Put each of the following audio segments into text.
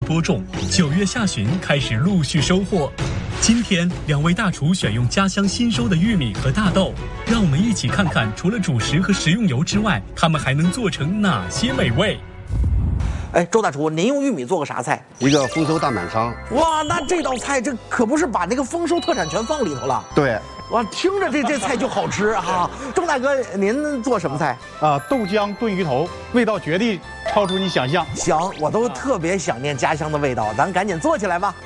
播种，9月下旬开始陆续收获。今天2位大厨选用家乡新收的玉米和大豆，让我们一起看看除了主食和食用油之外，他们还能做成哪些美味。 哎，周大厨，您用玉米做个啥菜？ 一个丰收大满仓。 哇，那这道菜这可不是把那个丰收特产全放里头了？ 对， 哇，听着这菜就好吃啊！周大哥，您做什么菜？ 豆浆炖鱼头，味道绝对超出你想象。 行，我都特别想念家乡的味道，咱赶紧做起来吧。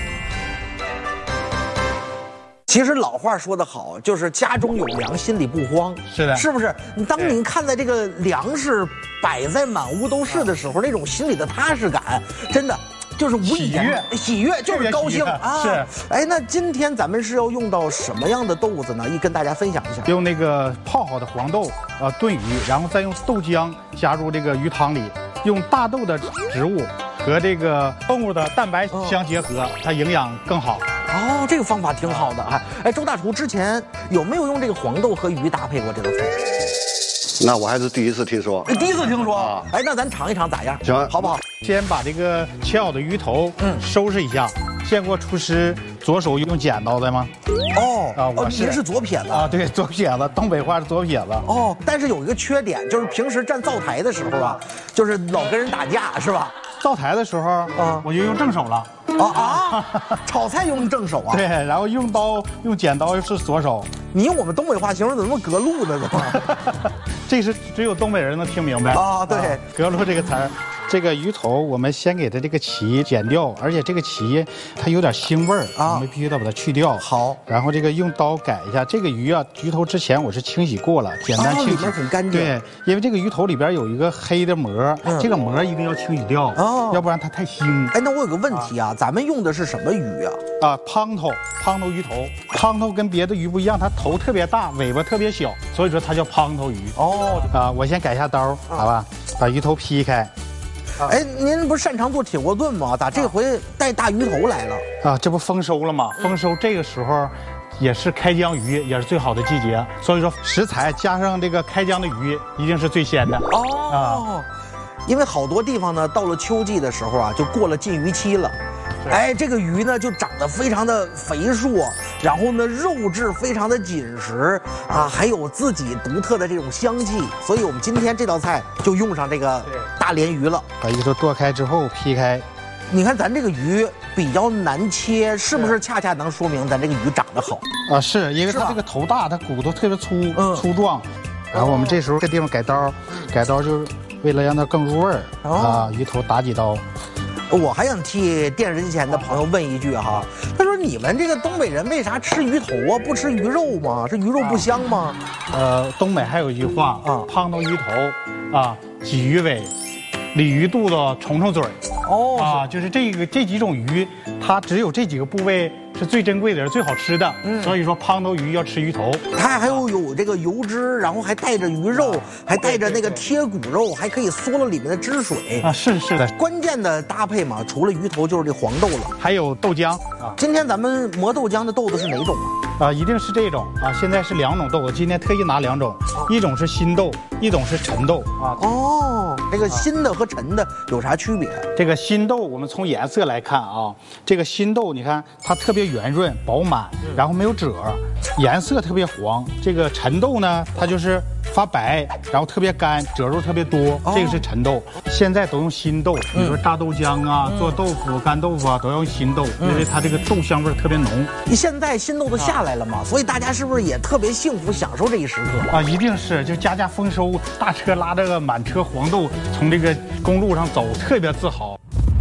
其实老话说得好，就是家中有粮，心里不慌。 是的， 是不是？当您看在这个粮食摆在满屋都是的时候，那种心里的踏实感，真的就是无以言表。喜悦就是高兴啊！ 是。 哎，那今天咱们是要用到什么样的豆子呢？跟大家分享一下。 用那个泡好的黄豆炖鱼，然后再用豆浆加入这个鱼汤里，用大豆的植物和这个动物的蛋白相结合，它营养更好。 哦，这个方法挺好的啊！哎，周大厨之前有没有用这个黄豆和鱼搭配过这道菜？ 那我还是第一次听说。 第一次听说。哎，那咱尝一尝咋样？ 行， 好不好？ 先把这个切好的鱼头收拾一下。见过厨师左手用剪刀的吗？ 您是左撇子啊？对，左撇子，东北话是左撇子。 哦，但是有一个缺点，就是平时站灶台的时候啊，就是老跟人打架，是吧？ 灶台的时候，我就用正手了。 炒菜用正手啊？ 对，然后用剪刀是左手。 你用我们东北话形容怎么那么隔路呢？怎么？ 这是只有东北人能听明白啊！对， 隔路这个词儿。这个鱼头我们先给它这个鳍剪掉，而且这个鳍它有点腥味儿我们必须得把它去掉。 好， 然后这个用刀改一下。这个鱼头之前我是清洗过了，简单清洗， 里面很干净。 对，因为这个鱼头里边有一个黑的膜，这个膜一定要清洗掉要不然它太腥。 哎，那我有个问题啊，咱们用的是什么鱼啊？ 胖头鱼头。胖头跟别的鱼不一样，它头特别大，尾巴特别小，所以说它叫胖头鱼。我先改一下刀，好吧，把鱼头劈开。 哎，您不是擅长做铁锅炖吗？咋这回带大鱼头来了？ 这不丰收了吗？丰收这个时候，也是开江鱼，也是最好的季节。所以说食材加上这个开江的鱼，一定是最鲜的。 因为好多地方呢，到了秋季的时候啊，就过了禁渔期了。哎，这个鱼呢就长得非常的肥硕，然后呢肉质非常的紧实还有自己独特的这种香气，所以我们今天这道菜就用上这个大鲢鱼了。 把鱼头剁开之后劈开。 你看咱这个鱼比较难切，是不是恰恰能说明咱这个鱼长得好是因为它这个头大，它骨头特别粗壮。然后我们这时候这地方改刀就是为了让它更入味儿鱼头打几刀。 我还想替电视机前的朋友问一句哈，他说你们这个东北人为啥吃鱼头不吃鱼肉吗？是鱼肉不香吗？ 东北还有一句话胖头鱼头鲫鱼尾，鲤鱼肚子，虫虫嘴就是这几种鱼，它只有这几个部位是最珍贵的，是最好吃的。所以说胖头鱼要吃鱼头， 它还有这个油脂，然后还带着鱼肉，还带着那个贴骨肉，还可以嗦了里面的汁水是的。 关键的搭配嘛，除了鱼头就是这黄豆了， 还有豆浆今天咱们磨豆浆的豆子是哪种一定是这种现在是2种豆子，今天特意拿2种，一种是新豆，一种是陈豆这个新的和陈的有啥区别？ 这个新豆我们从颜色来看这个新豆你看它特别圆润饱满，然后没有褶，颜色特别黄。这个陈豆呢，它就是发白，然后特别干，褶肉特别多，这个是陈豆。现在都用新豆，比如说榨豆浆做豆腐、干豆腐都要用新豆，因为它这个豆香味特别浓。 现在新豆都下来了嘛，所以大家是不是也特别幸福，享受这一时刻一定是，就家丰收，大车拉着满车黄豆从这个公路上走，特别自豪。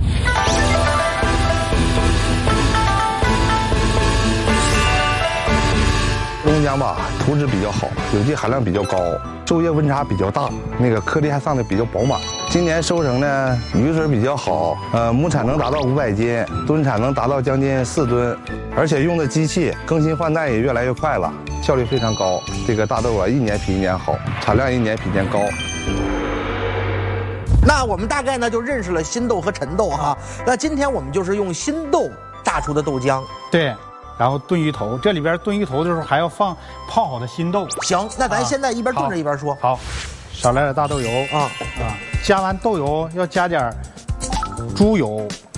东江吧，土质比较好，有机含量比较高，昼夜温差比较大，那个颗粒还上的比较饱满。今年收成呢，雨水比较好，亩产能达到500斤，吨产能达到将近4吨，而且用的机器更新换代也越来越快了，效率非常高。这个大豆一年比一年好，产量一年比一年高。 那我们大概呢就认识了新豆和陈豆那今天我们就是用新豆榨出的豆浆。 对。然后炖鱼头，这里边炖鱼头的时候还要放泡好的新豆。 行，那咱现在一边炖着一边说。 好，少来点大豆油加完豆油要加点猪油，